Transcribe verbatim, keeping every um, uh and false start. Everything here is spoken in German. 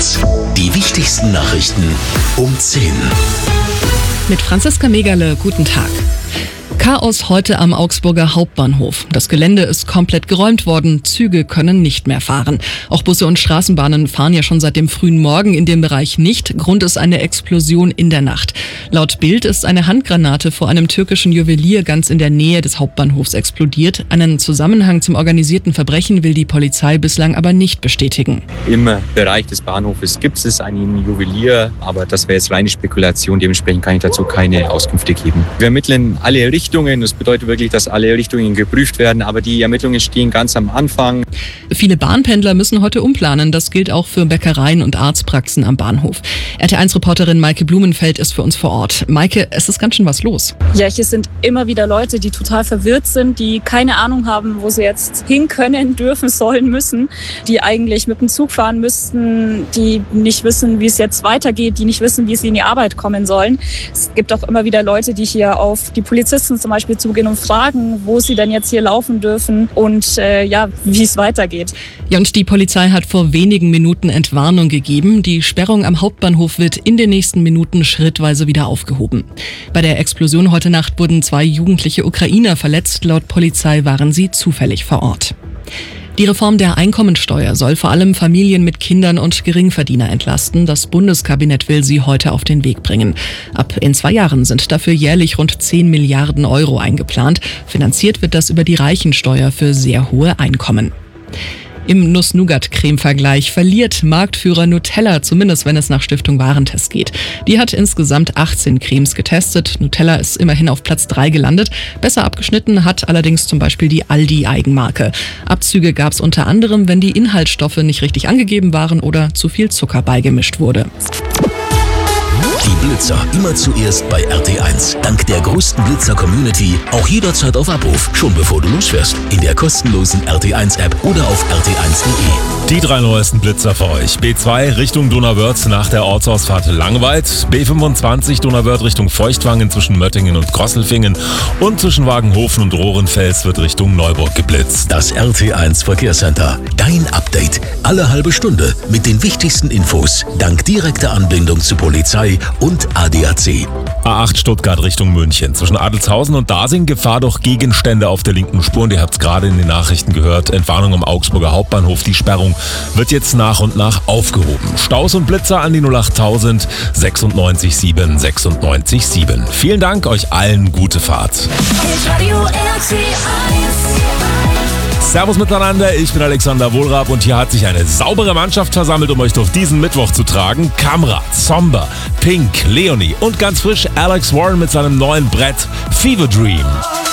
eins. Die wichtigsten Nachrichten um zehn. Mit Franziska Megerle, guten Tag. Chaos heute am Augsburger Hauptbahnhof. Das Gelände ist komplett geräumt worden, Züge können nicht mehr fahren. Auch Busse und Straßenbahnen fahren ja schon seit dem frühen Morgen in dem Bereich nicht. Grund ist eine Explosion in der Nacht. Laut Bild ist eine Handgranate vor einem türkischen Juwelier ganz in der Nähe des Hauptbahnhofs explodiert. Einen Zusammenhang zum organisierten Verbrechen will die Polizei bislang aber nicht bestätigen. Im Bereich des Bahnhofes gibt es einen Juwelier, aber das wäre jetzt reine Spekulation. Dementsprechend kann ich dazu keine Auskünfte geben. Wir ermitteln alle Richtungen. Das bedeutet wirklich, dass alle Richtungen geprüft werden, aber die Ermittlungen stehen ganz am Anfang. Viele Bahnpendler müssen heute umplanen. Das gilt auch für Bäckereien und Arztpraxen am Bahnhof. R T eins Reporterin Maike Blumenfeld ist für uns vor Ort. Maike, es ist ganz schön was los. Ja, hier sind immer wieder Leute, die total verwirrt sind, die keine Ahnung haben, wo sie jetzt hin können, dürfen, sollen, müssen, die eigentlich mit dem Zug fahren müssten, die nicht wissen, wie es jetzt weitergeht, die nicht wissen, wie sie in die Arbeit kommen sollen. Es gibt auch immer wieder Leute, die hier auf die Polizisten zum Beispiel zugehen und fragen, wo sie denn jetzt hier laufen dürfen und äh, ja, wie es weitergeht. Ja, und die Polizei hat vor wenigen Minuten Entwarnung gegeben. Die Sperrung am Hauptbahnhof wird in den nächsten Minuten schrittweise wieder aufgehoben. Bei der Explosion heute Nacht wurden zwei jugendliche Ukrainer verletzt. Laut Polizei waren sie zufällig vor Ort. Die Reform der Einkommensteuer soll vor allem Familien mit Kindern und Geringverdiener entlasten. Das Bundeskabinett will sie heute auf den Weg bringen. Ab in zwei Jahren sind dafür jährlich rund zehn Milliarden Euro eingeplant. Finanziert wird das über die Reichensteuer für sehr hohe Einkommen. Im Nuss-Nougat-Creme-Vergleich verliert Marktführer Nutella, zumindest wenn es nach Stiftung Warentest geht. Die hat insgesamt achtzehn Cremes getestet. Nutella ist immerhin auf Platz drei gelandet. Besser abgeschnitten hat allerdings zum Beispiel die Aldi-Eigenmarke. Abzüge gab es unter anderem, wenn die Inhaltsstoffe nicht richtig angegeben waren oder zu viel Zucker beigemischt wurde. Die Blitzer immer zuerst bei R T eins. Dank der größten Blitzer-Community auch jederzeit auf Abruf, schon bevor du losfährst. In der kostenlosen R T eins App oder auf r t eins punkt de. Die drei neuesten Blitzer für euch. B zwei Richtung Donauwörth nach der Ortsausfahrt Langwald. B fünfundzwanzig Donauwörth Richtung Feuchtwangen zwischen Möttingen und Krosselfingen. Und zwischen Wagenhofen und Rohrenfels wird Richtung Neuburg geblitzt. Das R T eins Verkehrscenter. Dein Update. Alle halbe Stunde mit den wichtigsten Infos. Dank direkter Anbindung zu Polizei und A D A C. A acht Stuttgart Richtung München. Zwischen Adelshausen und Dasing Gefahr durch Gegenstände auf der linken Spur. Und ihr habt es gerade in den Nachrichten gehört. Entwarnung am Augsburger Hauptbahnhof. Die Sperrung wird jetzt nach und nach aufgehoben. Staus und Blitzer an die null achttausend sechsundneunzig sieben sechsundneunzig sieben. Vielen Dank, euch allen gute Fahrt. Servus miteinander, ich bin Alexander Wohlrab und hier hat sich eine saubere Mannschaft versammelt, um euch durch diesen Mittwoch zu tragen. Kamra, Zomba, Pink, Leonie und ganz frisch Alex Warren mit seinem neuen Brett Fever Dream.